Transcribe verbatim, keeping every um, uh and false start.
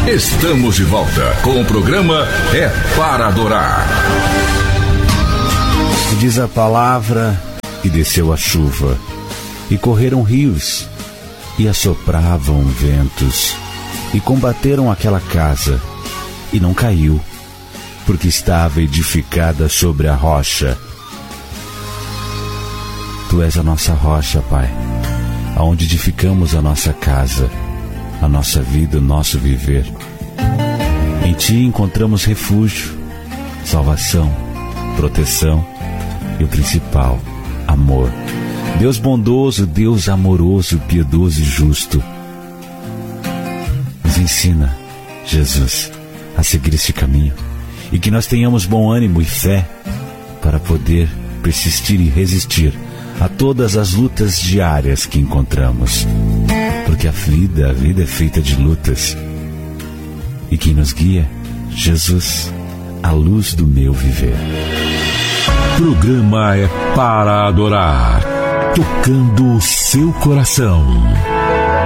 Estamos de volta com o programa É Para Adorar. Diz a palavra que desceu a chuva, e correram rios, e assopravam ventos, e combateram aquela casa, e não caiu, porque estava edificada sobre a rocha. Tu és a nossa rocha, Pai, aonde edificamos a nossa casa, a nossa vida, o nosso viver. Em Ti encontramos refúgio, salvação, proteção e o principal, amor. Deus bondoso, Deus amoroso, piedoso e justo. Nos ensina, Jesus, a seguir este caminho, e que nós tenhamos bom ânimo e fé para poder persistir e resistir a todas as lutas diárias que encontramos, porque a vida, a vida é feita de lutas, e quem nos guia, Jesus, a luz do meu viver. Programa É Para Adorar, tocando o seu coração.